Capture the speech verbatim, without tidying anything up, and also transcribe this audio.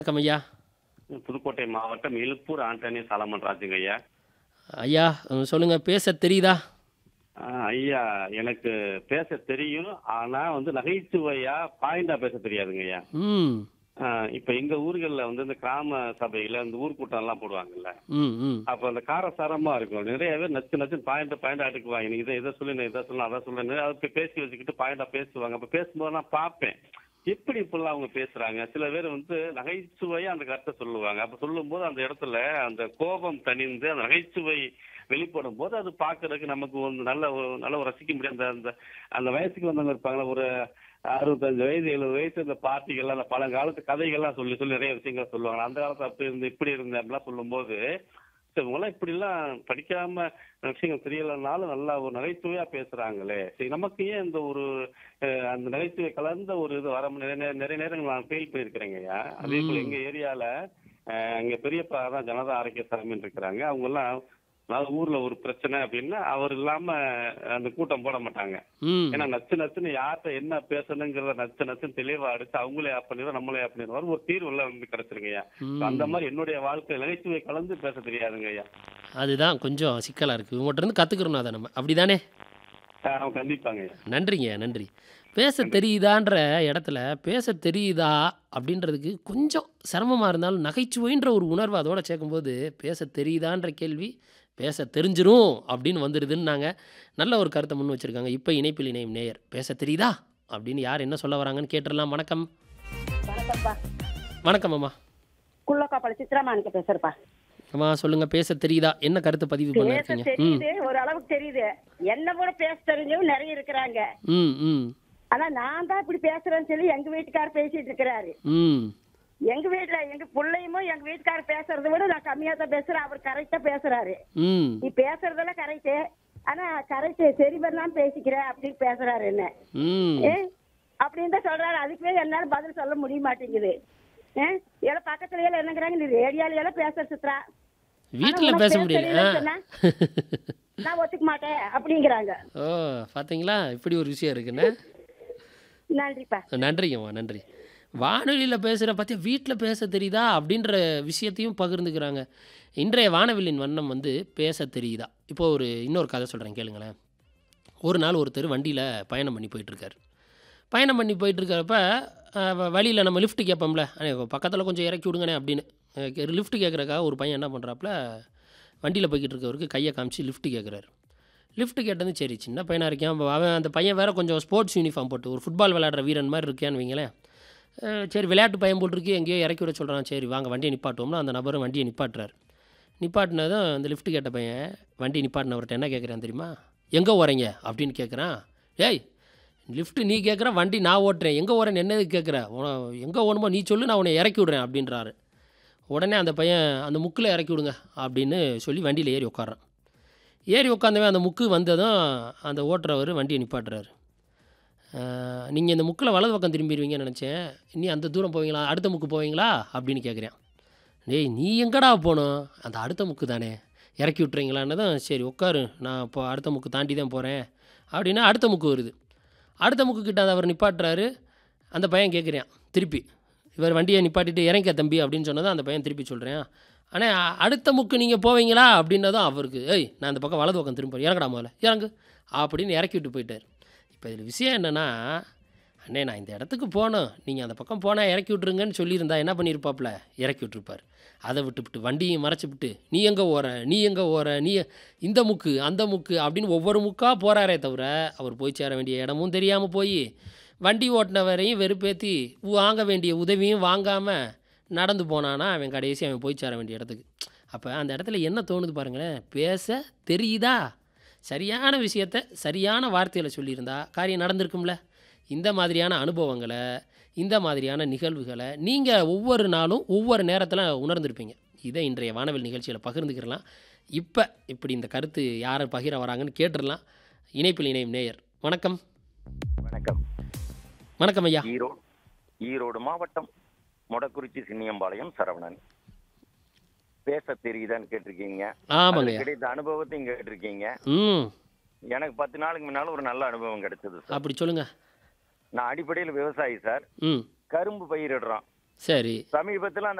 வணக்கம் ஐயா. புதுக்கோட்டை மாவட்டம் இலுப்பூர் ஆண்டனி சாலமன் ராஜுங்க ஐயா. ஐயா அஹ் சொல்லுங்க, பேச தெரியுதா? ஆ, ஐயா எனக்கு பேச தெரியும். ஆனா வந்து நகைச்சுவையா பாயிண்டா பேச தெரியாதுங்க ஐயா. ம் ஆ, இப்ப எங்க ஊர்கள்ல வந்து இந்த கிராம சபையில இந்த ஊர்க்கூட்டம் எல்லாம் போடுவாங்கல்ல. ம் ம் அப்ப அந்த காரசாரமா இருக்கும். நிறைய பேர் நச்சு நச்சு பாயிண்ட் பாயிண்ட் அடுக்குவாங்க. நீ இதை இதை சொல்லு, நான் இதை சொல்லு, அதை சொல்லு, அதை பேசி வச்சுக்கிட்டு பாயிண்டா பேசுவாங்க. அப்ப பேசும்போது நான் பார்ப்பேன், எப்படி இப்படிலாம் அவங்க பேசுறாங்க. சில பேர் வந்து நகைச்சுவையா அந்த கருத்தை சொல்லுவாங்க. அப்ப சொல்லும்போது அந்த இடத்துல அந்த கோபம் தணிந்து அந்த நகைச்சுவை வெளிப்படும் போது அது பார்க்கறதுக்கு நமக்கு ஒரு நல்ல ஒரு நல்ல ஒரு ரசிக்க முடியும். அந்த அந்த அந்த வயசுக்கு வந்தவங்க இருப்பாங்களா, ஒரு அறுபத்தஞ்சு வயசு எழுபது வயசு இந்த பார்ட்டிகள்லாம் அந்த பழங்காலத்து கதைகள்லாம் சொல்லி சொல்லி நிறைய விஷயங்கள் சொல்லுவாங்க. அந்த காலத்துல அப்படி இருந்து இப்படி இருந்த அப்படிலாம் சொல்லும்போது சரி, இவங்கெல்லாம் இப்படி எல்லாம் படிக்காம விஷயங்கள் தெரியலனாலும் நல்லா ஒரு நகைச்சுவையா பேசுறாங்களே, சரி நமக்கு ஏன் இந்த ஒரு அஹ், அந்த நகைச்சுவை கலந்த ஒரு இது வர நிறைய நே- நிறைய நேரங்கள் நான் ஃபெயில் பண்ணியிருக்கிறேங்கய்யா. அதே போல ம் எங்க ஏரியால அஹ், எங்க பெரியப்பா தான் ஜனதா ஆரோக்கியசாமின்னு இருக்கிறாங்க. அவங்க எல்லாம் அதாவது ஊர்ல ஒரு பிரச்சனை அப்படின்னா அவர் இல்லாம அந்த கூட்டம் போட மாட்டாங்க. ம் ஏன்னா நச்சு நச்சுன்னு யார்கிட்ட என்ன பேசணுங்கிறத நச்சு நச்சுன்னு தெளிவா அடிச்சு அவங்களே ஆப் பண்ணிடுவோம், நம்மளே ஆப் பண்ணிடுவோம், ஒரு தீர்வு எல்லாம் வந்து கிடைச்சிருங்கய்யா. அந்த ம் மாதிரி என்னுடைய வாழ்க்கை நகைச்சுவை கலந்து பேச தெரியாதுங்க ஐயா. அதுதான் கொஞ்சம் சிக்கலாக இருக்குது. உங்கள்கிட்ட இருந்து கற்றுக்கிறோம் அதை நம்ம, அப்படிதானே? அவன் கண்டிப்பாங்க ஐயா. நன்றிங்க, நன்றி. பேச நன்றி. தெரியுதான்ற இடத்துல பேச தெரியுதா அப்படின்றதுக்கு கொஞ்சம் சிரமமாக இருந்தாலும் நகைச்சுவைன்ற ஒரு உணர்வு அதோட சேர்க்கும்போது பேச தெரியுதான்ற கேள்வி பேச தெரிஞ்சிரும் அப்படின்னு வந்துடுதுன்னாங்க. நல்ல ஒரு கருத்தை முன் வச்சுருக்காங்க. இப்போ இணைப்பில் இணையும் நேயர் பேச தெரியுதா அப்படின்னு யார் என்ன சொல்ல வராங்கன்னு கேட்டுடலாம். வணக்கம். வணக்கம்ப்பா. வணக்கம் அம்மா. குள்ளக்காப்பாள சித்ராமாணிக்க பேசுறப்பா. அம்மா சொல்லுங்கள், பேச தெரியுதா? என்ன கருத்து பதிவு பண்ண பேச இருக்கீங்க? ம் தெரியுது, ஒரு அளவுக்கு தெரியுது. என்ன கூட பேச தெரிஞ்சவங்க நிறைய இருக்கிறாங்க. ம் ம் ஆனா நான் தான் இப்படி பேசுறேன்னு சொல்லி எங்க வீட்டுக்காரர் பேசிட்டு இருக்கிறாரு. ம் எங்க வீட்டுல எங்க பிள்ளையுமோ எங்க வீட்டுக்காரர் பேசுறதை விட நான் கம்மியா தான் பேசுறேன், அவர் கரெக்டா பேசுறாரு. ம் நீ பேசுறதெல்லாம் கரெக்டு, ஆனா கரெக்ட் சரி பண்ணலாம் பேசிக்கிற அப்படின்னு பேசுறாரு என்ன. ம் ஏ அப்படின்னு தான் சொல்றாரு. அதுக்குவே என்னால பதில் சொல்ல முடிய மாட்டேங்குது. ஏன் எல்லாம் பக்கத்துல எல்லாம் என்னங்கிறாங்க, நீ ரேடியோல எல்லாம் பேசுற சித்ரா, ஆனா வீட்டில் உனக்கு பேச பேச முடியல. தெரியலன்னு சொன்னா நான் ஒத்துக்க மாட்டேன் அப்படிங்கிறாங்க. ஓ, பார்த்தீங்களா இப்படி ஒரு விஷயம் இருக்குன்னு. நன்றிப்பா. நன்றிங்கம்மா, நன்றி. வானொலியில் பேசுகிற பற்றி வீட்டில் பேச தெரியுதா அப்படின்ற விஷயத்தையும் பகிர்ந்துக்கிறாங்க. இன்றைய வானவில்லின் வண்ணம் வந்து பேச தெரியுதா. இப்போ ஒரு இன்னொரு கதை சொல்கிறேன் கேளுங்களேன். ஒரு நாள் ஒருத்தர் வண்டியில் பயணம் பண்ணி போயிட்டுருக்காரு. பயணம் பண்ணி போயிட்டுருக்கிறப்ப வழியில் நம்ம லிஃப்ட் கேட்போம்ல, பக்கத்தில் கொஞ்சம் இறக்கி விடுங்கண்ணே அப்படின்னு. லிஃப்ட் கேட்குறக்காக ஒரு பையன் என்ன பண்ணுறாப்புல, வண்டியில் போய்கிட்டு இருக்கவருக்கு கையை காமிச்சு லிஃப்ட் கேட்குறாரு. லிஃப்ட் கேட்டது சரி, சின்ன பையனாக இருக்கேன். அவன் அவன் அந்த பையன் வேறு கொஞ்சம் ஸ்போர்ட்ஸ் யூனிஃபார்ம் போட்டு ஒரு ஃபுட்பால் விளையாடுற வீரன் மாதிரி இருக்கேன்னு வைங்களேன். அஹ் சரி, விளையாட்டு பையன் போட்டிருக்கு, எங்கேயோ இறக்கி விட சொல்கிறான். சரி வாங்க வண்டியை நிப்பாட்டுவோம்னா அந்த நபரும் வண்டியை நிப்பாட்டுறாரு. நிப்பாட்டினதும் அந்த லிஃப்ட் கேட்ட பையன் வண்டி நிப்பாட்டினவர்கிட்ட என்ன கேட்குறான் தெரியுமா? எங்கே ஓரீங்க அப்படின்னு கேட்குறான். ஏய், லிஃப்ட்டு நீ கேட்குற, வண்டி நான் ஓட்டுறேன், எங்கே ஓரேன்னு என்னது கேட்குற, எங்கே ஓணுமோ நீ சொல்லு, நான் உன்னை இறக்கி விடுறேன் அப்படின்றாரு. உடனே அந்த பையன் அந்த முக்கில் இறக்கி விடுங்க அப்படின்னு சொல்லி வண்டியில் ஏறி உட்காரான். ஏறி உட்காந்தவன் அந்த முக்கு வந்ததும் அந்த ஓட்டுறவர் வண்டியை நிப்பாட்டுறாரு. நீங்கள் இந்த முக்கில் வலது பக்கம் திரும்பிடுவீங்கன்னு நினச்சேன், நீ அந்த தூரம் போவீங்களா, அடுத்த முக்கு போவீங்களா அப்படின்னு கேட்குறேன். டேய் நீ எங்கடா போகணும், அந்த அடுத்த முக்கு தானே, இறக்கி விட்டுறீங்களான்னதும் சரி உட்காரு, நான் இப்போ அடுத்த முக்கு தாண்டி தான் போகிறேன் அப்படின்னா அடுத்த முக்கு வருது. அடுத்த முக்கு கிட்ட அதை அவர் நிப்பாட்டுறாரு. அந்த பையன் கேட்குறேன் திருப்பி, இவர் வண்டியை நிப்பாட்டிட்டு இறங்க தம்பி அப்படின்னு சொன்னதும் அந்த பையன் திருப்பி சொல்கிறேன், ஆனால் அடுத்த முக்கு நீங்கள் போவீங்களா அப்படின்னதும் அவருக்கு, ஏய் நான் அந்த பக்கம் வலது பக்கம் திரும்ப இறங்கடா முதல்ல இறங்கு அப்படின்னு இறக்கி விட்டு போயிட்டார். இப்போ இதில் விஷயம் என்னென்னா, அண்ணே நான் இந்த இடத்துக்கு போகணும், நீங்கள் அந்த பக்கம் போனால் இறக்கி விட்ருங்கன்னு சொல்லியிருந்தா என்ன பண்ணியிருப்பாப்புல, இறக்கி விட்டுருப்பார். அதை விட்டுவிட்டு வண்டியும் மறைச்சி விட்டு நீ எங்கே ஓர நீ எங்கே ஓர நீ இந்த முக்கு அந்த முக்கு அப்படின்னு ஒவ்வொரு முக்காக போகிறாரே தவிர அவர் போய் சேர வேண்டிய இடமும் தெரியாமல் போய் வண்டி ஓட்டினவரையும் வெறுப்பேற்றி வாங்க வேண்டிய உதவியும் வாங்காமல் நடந்து போனானா அவன் கடைசி அவன் போய் சேர வேண்டிய இடத்துக்கு. அப்போ அந்த இடத்துல என்ன தோணுது பாருங்களேன், பேச தெரியுதா, சரியான விஷயத்த சரியான வார்த்தையில் சொல்லியிருந்தா காரியம் நடந்திருக்கும்ல. இந்த மாதிரியான அனுபவங்களை, இந்த மாதிரியான நிகழ்வுகளை நீங்கள் ஒவ்வொரு நாளும் ஒவ்வொரு நேரத்தில் உணர்ந்திருப்பீங்க. இதை இன்றைய வானவில் நிகழ்ச்சியில் பகிர்ந்துக்கிறலாம். இப்போ இப்படி இந்த கருத்து யாரை பகிர வராங்கன்னு கேட்டுடலாம். இணைப்பில் இணையும் நேயர் வணக்கம். வணக்கம். வணக்கம் ஐயா. ஈரோடு ஈரோடு மாவட்டம் மொடக்குறிச்சி சின்னியம்பாளையம் சரவணன். பேச தெரியுதான்னு கேட்டிருக்கீங்க. ஆமாங்க அதுக்கு ஐயா. கிடைத்த அனுபவத்தையும் கேட்டிருக்கீங்க. ம் எனக்கு பத்து நாளுக்கு முன்னால ஒரு நல்ல அனுபவம் கிடைச்சது சார். அப்படி சொல்லுங்கள். நான் அடிப்படையில் விவசாயி சார். ம் கரும்பு பயிரிடுறோம். சரி. சமீபத்துல அந்த